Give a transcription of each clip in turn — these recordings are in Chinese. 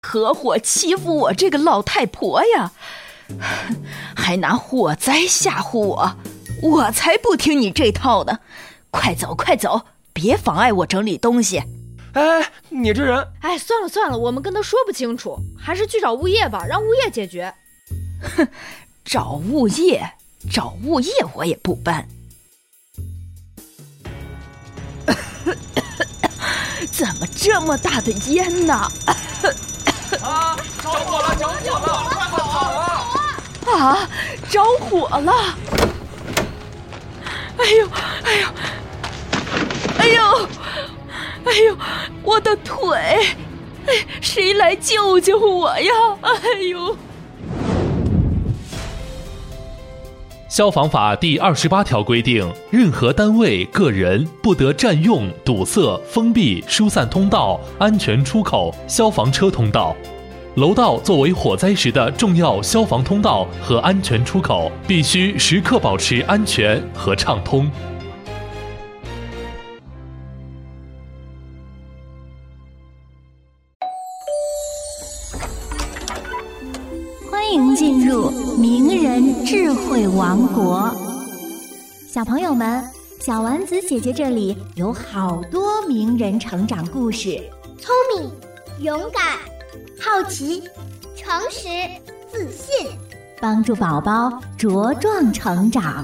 合伙欺负我这个老太婆呀，还拿火灾吓唬我，我才不听你这套呢！快走快走，别妨碍我整理东西。 哎，你这人…… 哎，算了算了，我们跟他说不清楚，还是去找物业吧，让物业解决。 哼，找物业我也不搬。怎么这么大的烟呢？ 啊！着火了！快跑啊！ 啊！着火了！哎呦！我的腿！哎，谁来救救我呀？哎呦！ 消防法第28条规定，任何单位、个人不得占用、堵塞、封闭、疏散通道、安全出口、消防车通道。楼道作为火灾时的重要消防通道和安全出口，必须时刻保持安全和畅通。 欢迎进入名人智慧王国。小朋友们，小丸子姐姐这里有好多名人成长故事， 聪明、勇敢、好奇、诚实、自信， 帮助宝宝茁壮成长。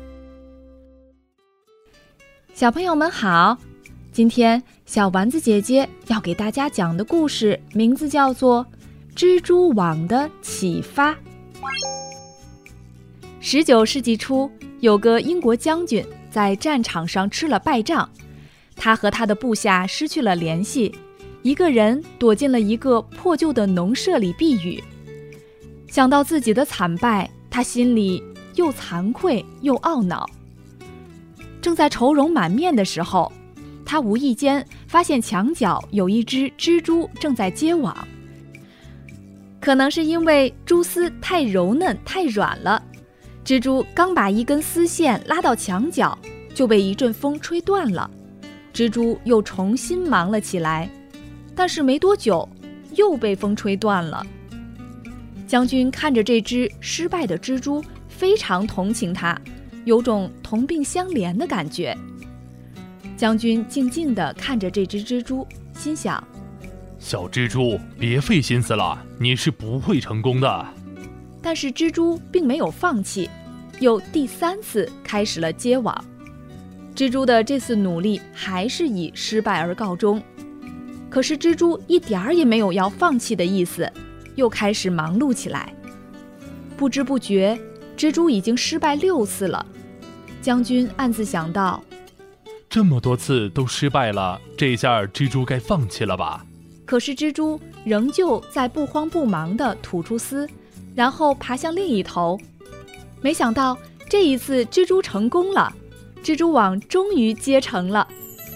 小朋友们好，今天小丸子姐姐要给大家讲的故事名字叫做蜘蛛网的启发。19世纪初，有个英国将军在战场上吃了败仗，他和他的部下失去了联系，一个人躲进了一个破旧的农舍里避雨。想到自己的惨败，他心里又惭愧又懊恼。正在愁容满面的时候，他无意间发现墙角有一只蜘蛛正在结网。可能是因为蛛丝太柔嫩太软了，蜘蛛刚把一根丝线拉到墙角，就被一阵风吹断了。蜘蛛又重新忙了起来，但是没多久又被风吹断了。将军看着这只失败的蜘蛛，非常同情它，有种同病相怜的感觉。将军静静地看着这只蜘蛛，心想： 小蜘蛛，别费心思了，你是不会成功的。 但是蜘蛛并没有放弃，又第3次开始了结网。蜘蛛的这次努力还是以失败而告终。可是蜘蛛一点儿也没有要放弃的意思，又开始忙碌起来。不知不觉，蜘蛛已经失败6次了。将军暗自想到， 这么多次都失败了，这下蜘蛛该放弃了吧？ 可是蜘蛛仍旧在不慌不忙地吐出丝，然后爬向另一头。没想到这一次蜘蛛成功了，蜘蛛网终于结成了。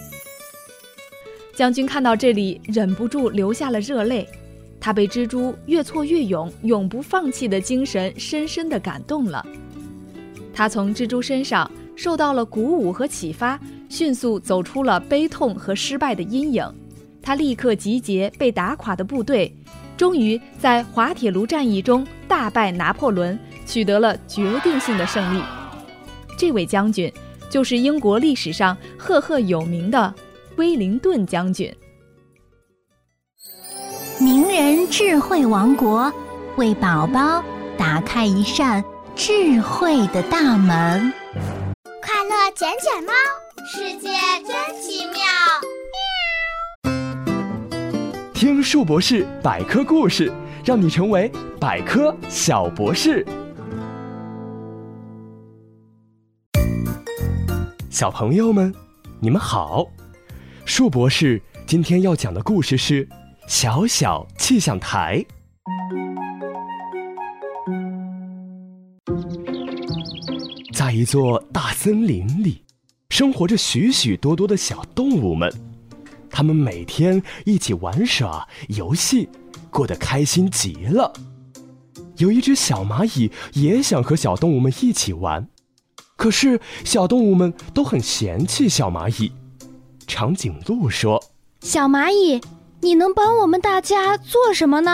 将军看到这里，忍不住流下了热泪。他被蜘蛛越挫越勇、永不放弃的精神深深地感动了。他从蜘蛛身上受到了鼓舞和启发，迅速走出了悲痛和失败的阴影。他立刻集结被打垮的部队，终于在滑铁卢战役中大败拿破仑，取得了决定性的胜利。这位将军就是英国历史上赫赫有名的威灵顿将军。 名人智慧王国，为宝宝打开一扇智慧的大门。 快乐捡捡猫，世界真奇妙。 听树博士百科故事，让你成为百科小博士。小朋友们，你们好！树博士今天要讲的故事是小小气象台。在一座大森林里，生活着许许多多的小动物们，它们每天一起玩耍游戏，过得开心极了。有一只小蚂蚁也想和小动物们一起玩，可是小动物们都很嫌弃小蚂蚁。长颈鹿说：“ 小蚂蚁，你能帮我们大家做什么呢？”